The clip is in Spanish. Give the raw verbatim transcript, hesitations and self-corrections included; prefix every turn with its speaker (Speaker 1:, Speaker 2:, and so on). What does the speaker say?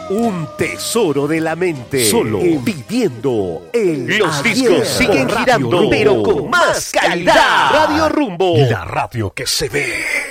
Speaker 1: Un tesoro de la mente.
Speaker 2: Solo
Speaker 1: en Viviendo el
Speaker 2: Los
Speaker 1: ayer.
Speaker 2: discos siguen
Speaker 1: Radio
Speaker 2: girando,
Speaker 1: Rumbo,
Speaker 2: pero con más calidad.
Speaker 1: Radio Rumbo.
Speaker 2: La radio que se ve.